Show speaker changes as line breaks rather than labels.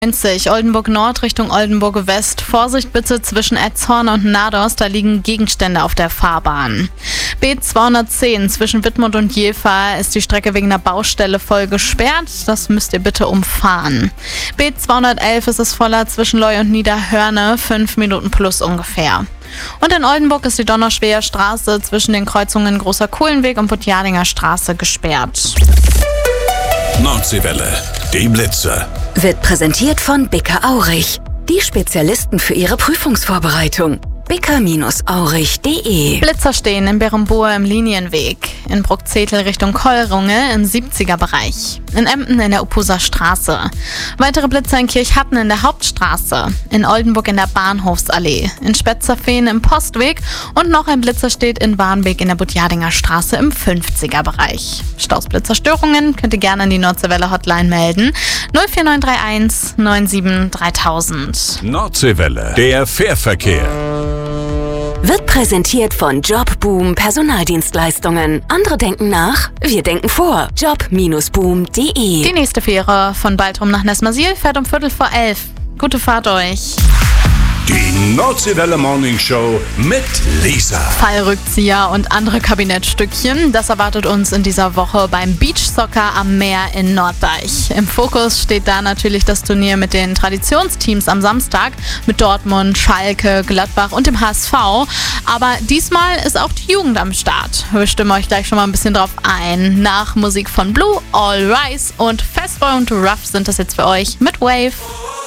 90, Oldenburg Nord Richtung Oldenburg West. Vorsicht bitte zwischen Etzhorn und Nados, da liegen Gegenstände auf der Fahrbahn. B210 zwischen Wittmund und Jever ist die Strecke wegen einer Baustelle voll gesperrt. Das müsst ihr bitte umfahren. B211 ist es voller zwischen Leu und Niederhörne, 5 Minuten plus ungefähr. Und in Oldenburg ist die Donnerschwer Straße zwischen den Kreuzungen Großer Kohlenweg und Budjadinger Straße gesperrt.
Nordseewelle, die Blitzer.
Wird präsentiert von Bicker-Aurich. Die Spezialisten für Ihre Prüfungsvorbereitung. bicker-aurich.de.
Blitzer stehen in Berenbohr im Linienweg. In Bruckzetel Richtung Kollrunge im 70er-Bereich. In Emden in der Uppuser Straße. Weitere Blitzer in Kirchhatten in der Hauptstraße. In Oldenburg in der Bahnhofsallee. In Spetzerfehn im Postweg. Und noch ein Blitzer steht in Warnbeek in der Budjadinger Straße im 50er-Bereich. Stausblitzerstörungen könnt ihr gerne an die Nordseewelle Hotline melden. 04931 97 3000.
Nordseewelle, der Fährverkehr.
Wird präsentiert von Jobboom Personaldienstleistungen. Andere denken nach, wir denken vor. Job-boom.de.
Die nächste Fähre von Baltrum nach Nesmasil fährt um 11:15. Gute Fahrt euch.
Die Nordseewelle Morning Show mit Lisa.
Fallrückzieher und andere Kabinettstückchen, das erwartet uns in dieser Woche beim Beachsoccer am Meer in Norddeich. Im Fokus steht da natürlich das Turnier mit den Traditionsteams am Samstag, mit Dortmund, Schalke, Gladbach und dem HSV. Aber diesmal ist auch die Jugend am Start. Wir stimmen euch gleich schon mal ein bisschen drauf ein. Nach Musik von Blue, All Rise und Fastboy und Rough sind das jetzt für euch mit Wave.